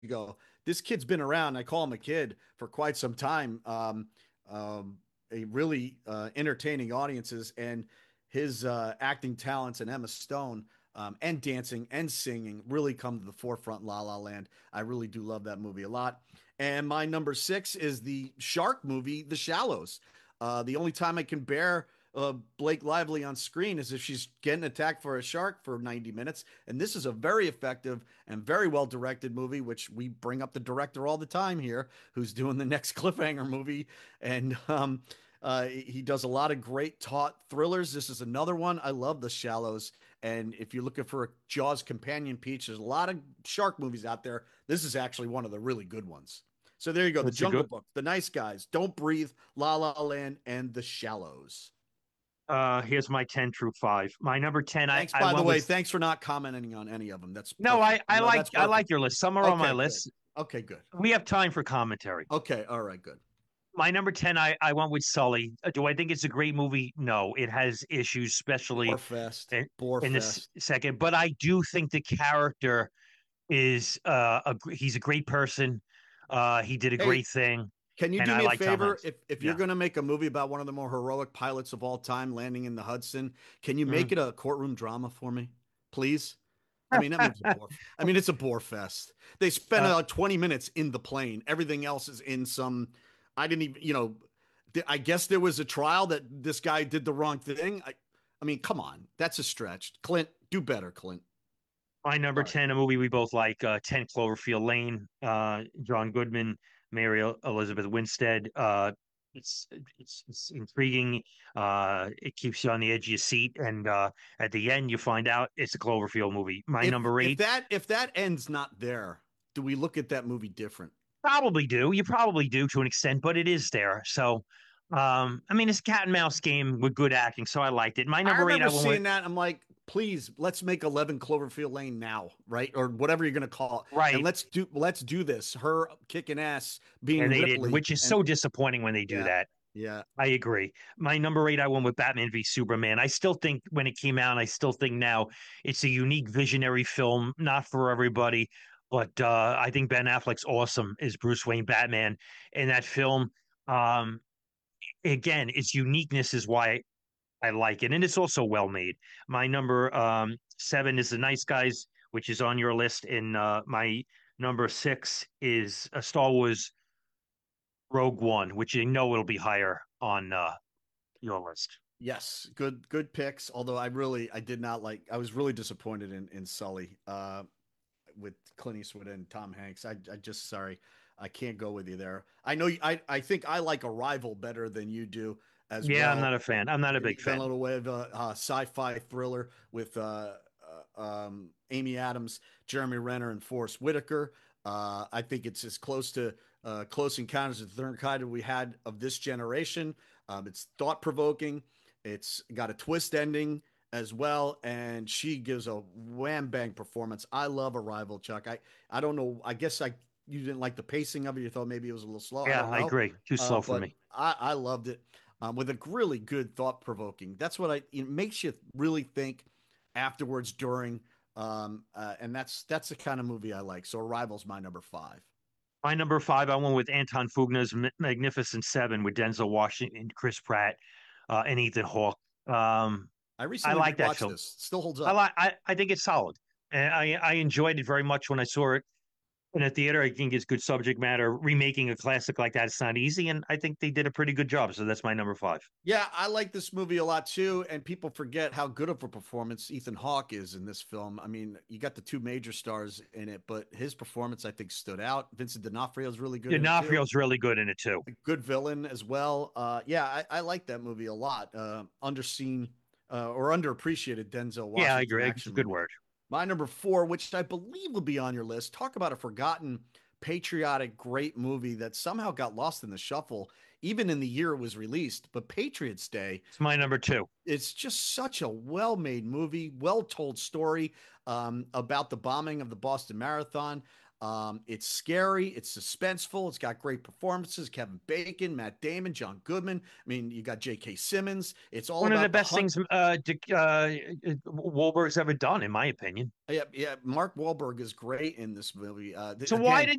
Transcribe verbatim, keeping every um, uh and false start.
go. This kid's been around. I call him a kid for quite some time. Um, um, a really uh, entertaining audiences, and his uh, acting talents and Emma Stone um, and dancing and singing really come to the forefront in La La Land. I really do love that movie a lot. And my number six is the shark movie, The Shallows. Uh, the only time I can bear uh, Blake Lively on screen is if she's getting attacked for a shark for ninety minutes. And this is a very effective and very well directed movie, which we bring up the director all the time here, who's doing the next cliffhanger movie. And um, uh, he does a lot of great taut thrillers. This is another one. I love The Shallows. And if you're looking for a Jaws companion piece, there's a lot of shark movies out there. This is actually one of the really good ones. So there you go. The It's a Jungle good. Book, The Nice Guys, Don't Breathe, La La Land, and The Shallows. Uh, here's my ten through five. My number ten, I Thanks, I by the went way. with. Thanks for not commenting on any of them. That's No, I perfect. I No, like that's I perfect. like your list. Some are on my Okay, good. list. Okay, good. We have time for commentary. Okay, all right, good. My number ten, I I went with Sully. Uh, Do I think it's a great movie? No, it has issues, especially Borefest. in, in this Borefest. second. But I do think the character is uh a gr- he's a great person. Uh, he did a Hey, great thing, can you and do I me a like Tom favor? Hanks. If if you're Yeah. going to make a movie about one of the more heroic pilots of all time landing in the Hudson, can you make Mm. it a courtroom drama for me, please? I mean, that movie's a bore. I mean, it's a bore fest. They spend Uh, about twenty minutes in the plane. Everything else is in some. I didn't even, you know, I guess there was a trial that this guy did the wrong thing. I, I mean, come on, that's a stretch. Clint, do better, Clint. my number Sorry. ten, a movie we both like, uh, ten Cloverfield Lane, uh, John Goodman, Mary Elizabeth Winstead. Uh, it's, it's it's intriguing. Uh, it keeps you on the edge of your seat, and uh, at the end, you find out it's a Cloverfield movie. My If number if eight, that if that ends not there, do we look at that movie different? probably do. You probably do to an extent, but it is there. So, um, I mean, it's a cat and mouse game with good acting, so I liked it. My I number eight, remember I went with seeing that. I'm like, please, let's make eleven Cloverfield Lane now, right? Or whatever you're gonna call it. And right, let's do let's do this. Her kicking ass and being they didn't, Ripley. which is And so disappointing when they do yeah, that. yeah. I agree. My number eight, I went with Batman v Superman. I still think when it came out, I still think now it's a unique visionary film, not for everybody, but uh, I think Ben Affleck's awesome as Bruce Wayne Batman in that film. Um, again, its uniqueness is why I like it, and it's also well made. My number um, seven is The Nice Guys, which is on your list, and uh, my number six is a Star Wars Rogue One, which you know it'll be higher on uh, your list. Yes, good good picks. Although I really I did not like. I was really disappointed in in Sully uh, with Clint Eastwood and Tom Hanks. I I just sorry, I can't go with you there. I know you, I I think I like Arrival better than you do as Yeah, I'm well. not a fan. I'm not a big Then a fan. little way of a uh, sci-fi thriller with uh, uh, um, Amy Adams, Jeremy Renner, and Forrest Whitaker. Uh, I think it's as close to uh, Close Encounters of the Third Kind we had of this generation. Um, it's thought-provoking. It's got a twist ending as well, and she gives a wham bang performance. I love Arrival, Chuck. I I don't know. I guess I you didn't like the pacing of it. You thought maybe it was a little slow. I Yeah, don't I know, agree. Too uh, slow for but me. I I loved it um, with a really good thought provoking. That's what I it makes you really think afterwards, during, um, uh, and that's that's the kind of movie I like. So Arrival's my number five. My number five, I went with Anton Fuqna's M- Magnificent Seven with Denzel Washington, Chris Pratt, uh, and Ethan Hawke. Um, I I recently like that rewatched film. this. Still holds I up. like. I, I think it's solid, and I I enjoyed it very much when I saw it in a theater. I think it's good subject matter. Remaking a classic like that, it's not easy, and I think they did a pretty good job. So that's my number five. Yeah, I like this movie a lot too, and people forget how good of a performance Ethan Hawke is in this film. I mean, you got the two major stars in it, but his performance I think stood out. Vincent D'Onofrio is really good in it too. D'Onofrio's really good in it too. A good villain as well. Uh, yeah, I, I like that movie a lot. Uh, underseen uh, or underappreciated Denzel Yeah, I Washington agree. It's a action good movie. word. My number four, which I believe will be on your list, talk about a forgotten, patriotic, great movie that somehow got lost in the shuffle, even in the year it was released. But Patriots Day, It's my number two. it's just such a well-made movie, well-told story um, about the bombing of the Boston Marathon. Um, it's scary, it's suspenseful, it's got great performances. Kevin Bacon, Matt Damon, John Goodman. I mean, you got J K. Simmons. It's all One of the about the best hunt. things uh, Dick, uh, Wahlberg's ever done, in my opinion. Yeah, yeah. Mark Wahlberg is great in this movie. Uh, th- So why again, did